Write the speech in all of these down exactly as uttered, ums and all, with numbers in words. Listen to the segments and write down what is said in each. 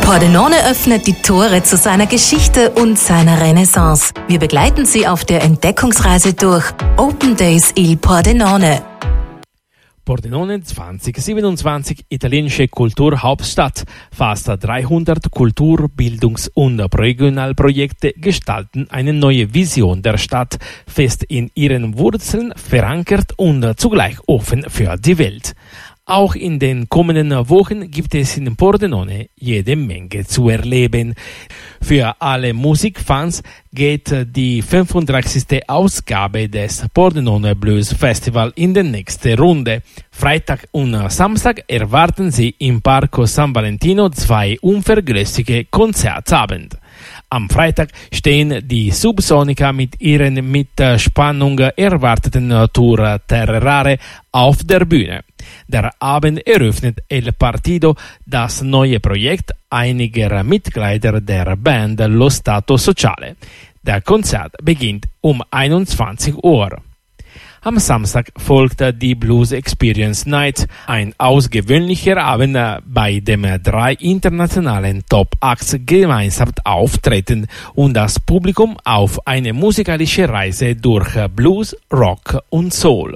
Pordenone öffnet die Tore zu seiner Geschichte und seiner Renaissance. Wir begleiten Sie auf der Entdeckungsreise durch Open Days il Pordenone. Pordenone zwanzig siebenundzwanzig, italienische Kulturhauptstadt. Fast dreihundert Kultur-, Bildungs- und Regionalprojekte gestalten eine neue Vision der Stadt, fest in ihren Wurzeln verankert und zugleich offen für die Welt. Auch in den kommenden Wochen gibt es in Pordenone jede Menge zu erleben. Für alle Musikfans geht die fünfunddreißigste Ausgabe des Pordenone Blues Festival in die nächste Runde. Freitag und Samstag erwarten Sie im Parco San Valentino zwei unvergessliche Konzertabende. Am Freitag stehen die Subsonica mit ihren mit Spannung erwarteten Tour Terrare auf der Bühne. Der Abend eröffnet El Partido, das neue Projekt einiger Mitglieder der Band Lo Stato Sociale. Der Konzert beginnt um einundzwanzig Uhr. Am Samstag folgt die Blues Experience Night, ein außergewöhnlicher Abend, bei dem drei internationalen Top-Acts gemeinsam auftreten und das Publikum auf eine musikalische Reise durch Blues, Rock und Soul.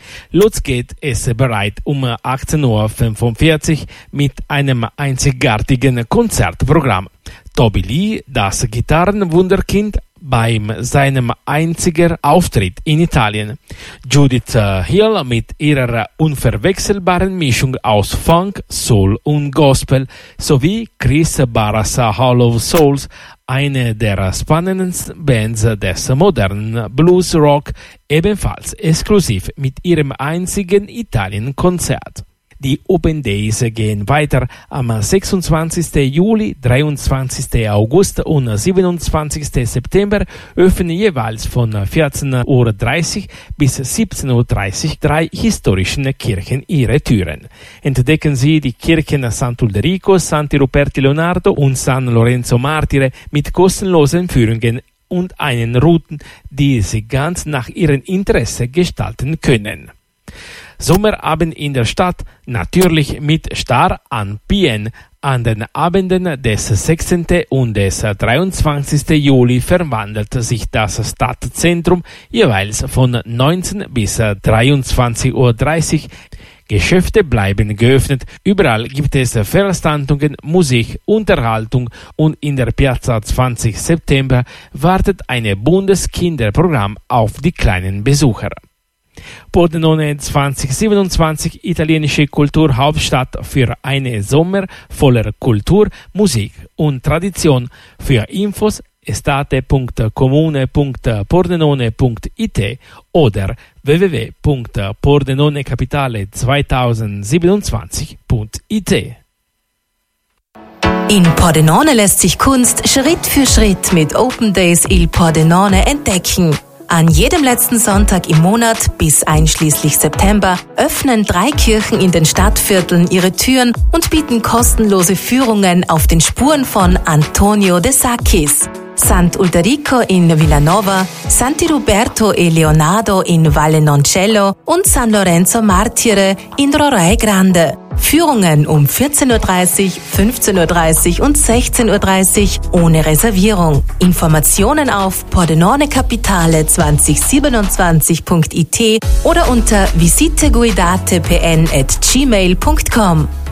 Los geht es bereit um achtzehn Uhr fünfundvierzig mit einem einzigartigen Konzertprogramm. Toby Lee, das Gitarrenwunderkind, beim seinem einzigen Auftritt in Italien. Judith Hill mit ihrer unverwechselbaren Mischung aus Funk, Soul und Gospel sowie Chris Barras Hall of Souls, eine der spannendsten Bands des modernen Blues Rock, ebenfalls exklusiv mit ihrem einzigen Italien-Konzert. Die Open Days gehen weiter am sechsundzwanzigsten Juli, dreiundzwanzigsten August und siebenundzwanzigsten September öffnen jeweils von vierzehn Uhr dreißig bis siebzehn Uhr dreißig drei historischen Kirchen ihre Türen. Entdecken Sie die Kirchen Sant'Ulderico, Santi Ruperti Leonardo und San Lorenzo Martire mit kostenlosen Führungen und einen Routen, die Sie ganz nach Ihrem Interesse gestalten können. Sommerabend in der Stadt, natürlich mit Star an P N. An den Abenden des sechzehnten und des dreiundzwanzigsten Juli verwandelt sich das Stadtzentrum jeweils von neunzehn bis dreiundzwanzig Uhr dreißig. Geschäfte bleiben geöffnet, überall gibt es Veranstaltungen, Musik, Unterhaltung und in der Piazza zwanzig September wartet ein buntes Kinderprogramm auf die kleinen Besucher. Pordenone zwanzig siebenundzwanzig, italienische Kulturhauptstadt für einen Sommer voller Kultur, Musik und Tradition. Für Infos estate punto comune punto pordenone punto it oder w w w punto pordenonecapitale zweitausendsiebenundzwanzig punto it. In Pordenone lässt sich Kunst Schritt für Schritt mit Open Days il Pordenone entdecken. An jedem letzten Sonntag im Monat bis einschließlich September öffnen drei Kirchen in den Stadtvierteln ihre Türen und bieten kostenlose Führungen auf den Spuren von Antonio de Sacchis. Sant'Ulderico in Villanova, Santi Ruberto e Leonardo in Valle Noncello und San Lorenzo Martire in Rorae Grande. Führungen um vierzehn Uhr dreißig, fünfzehn Uhr dreißig und sechzehn Uhr dreißig ohne Reservierung. Informationen auf pordenonecapitale zweitausendsiebenundzwanzig punto it oder unter visiteguidate p n at gmail punkt com.